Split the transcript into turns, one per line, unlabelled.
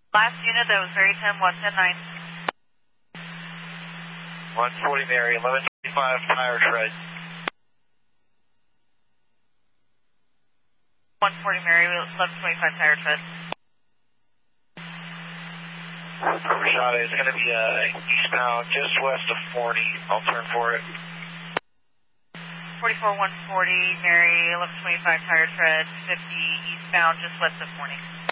Last unit, that was Mary 10, 110-9.
140 Mary, 1125 tire tread.
140 Mary, 1125 tire tread.
Rashada is going to be eastbound just west of 40. I'll turn for it.
44 140 Mary, 1125 tire tread, 50 eastbound just west of 40.